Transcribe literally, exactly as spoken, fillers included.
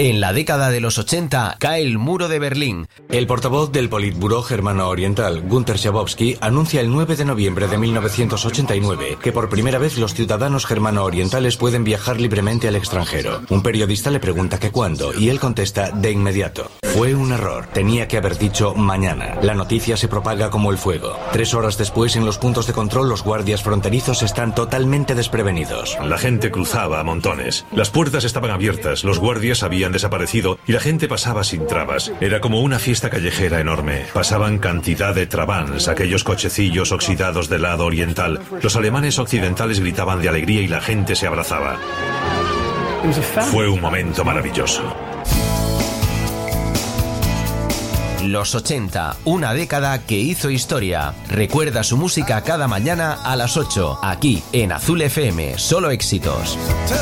En la década de los ochenta cae el muro de Berlín. El portavoz del Politburó germano-oriental, Günter Schabowski, anuncia el nueve de noviembre de mil novecientos ochenta y nueve que por primera vez los ciudadanos germano-orientales pueden viajar libremente al extranjero. Un periodista le pregunta que cuándo y él contesta de inmediato. Fue un error. Tenía que haber dicho mañana. La noticia se propaga como el fuego. Tres horas después, en los puntos de control, los guardias fronterizos están totalmente desprevenidos. La gente cruzaba a montones. Las puertas estaban abiertas, los guardias habían desaparecido y la gente pasaba sin trabas. Era como una fiesta callejera enorme. Pasaban cantidad de trabans, aquellos cochecillos oxidados del lado oriental. Los alemanes occidentales gritaban de alegría y la gente se abrazaba. Fue un momento maravilloso. Los ochenta, una década que hizo historia. Recuerda su música cada mañana a las ocho, aquí en Azul F M, solo éxitos.